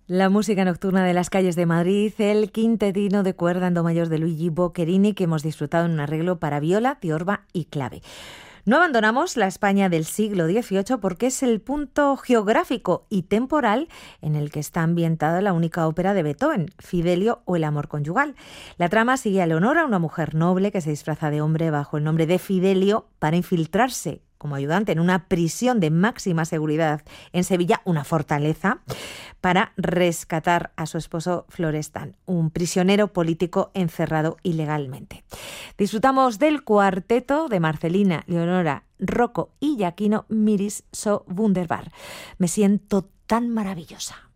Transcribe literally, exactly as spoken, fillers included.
La música nocturna de las calles de Madrid, el quintetino de cuerda en do mayor de Luigi Boccherini, que hemos disfrutado en un arreglo para viola, tiorba y clave. No abandonamos la España del siglo dieciocho porque es el punto geográfico y temporal en el que está ambientada la única ópera de Beethoven, Fidelio o el amor conyugal. La trama sigue a Leonora, una mujer noble que se disfraza de hombre bajo el nombre de Fidelio para infiltrarse como ayudante en una prisión de máxima seguridad en Sevilla, una fortaleza, para rescatar a su esposo Florestan, un prisionero político encerrado ilegalmente. Disfrutamos del cuarteto de Marcelina, Leonora, Rocco y Giacchino, Miris so wunderbar. Me siento tan maravillosa.